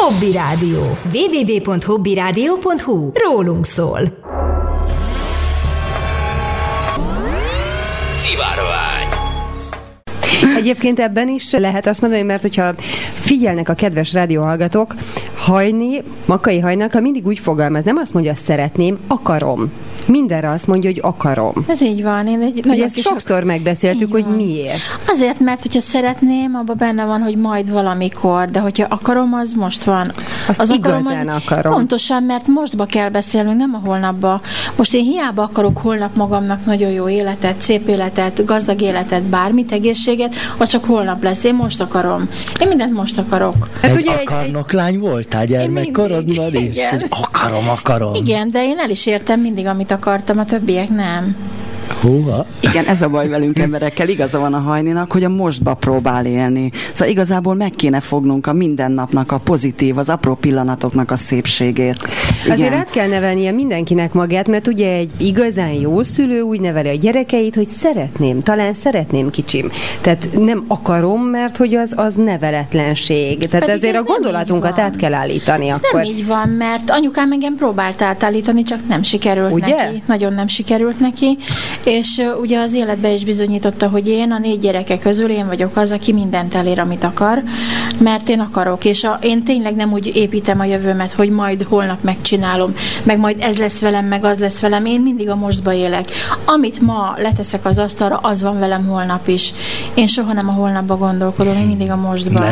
Hobby Rádió. www.hobbyradio.hu. Rólunk szól. Szivárvány. Egyébként ebben is lehet azt mondani, mert hogyha figyelnek a kedves rádióhallgatók, Hajni, Makkai Hajnalka mindig úgy fogalmaz, nem azt mondja, szeretném, akarom. Mindenre azt mondja, hogy akarom. Ez így van. Ezt sokszor megbeszéltük, hogy miért. Azért, mert hogyha szeretném, abban benne van, hogy majd valamikor, de hogyha akarom, az most van. Az igazán akarom. Pontosan, mert mostba kell beszélnünk, nem a holnapba. Most én hiába akarok holnap magamnak nagyon jó életet, szép életet, gazdag életet, bármit, egészséget, az csak holnap lesz. Én most akarom. Én mindent most akarok. Hát ugye akarnoklány voltál gyermekkorodban is? Akarom. Igen, de én el is értem mindig, amit akartam, a többiek nem. Húha. Igen, ez a baj velünk emberekkel, igaza van a Hajninak, hogy a mostba próbál élni. Szóval igazából meg kéne fognunk a mindennapnak a pozitív, az apró pillanatoknak a szépségét. Igen. Azért át kell nevelnie mindenkinek magát, mert ugye egy igazán jó szülő úgy neveli a gyerekeit, hogy talán szeretném kicsim. Tehát nem akarom, mert hogy az neveletlenség. Tehát ezért a gondolatunkat át kell állítani ez akkor. Nem így van, mert anyukám engem próbált átállítani, csak nem sikerült ugye? Neki. Nagyon nem sikerült neki. És ugye az életbe is bizonyította, hogy én a 4 gyereke közül én vagyok az, aki mindent elér, amit akar, mert én akarok, és én tényleg nem úgy építem a jövőmet, hogy majd holnap megcsinálom, meg majd ez lesz velem, meg az lesz velem, én mindig a mostba élek. Amit ma leteszek az asztalra, az van velem holnap is. Én soha nem a holnapba gondolkodom, én mindig a mostban.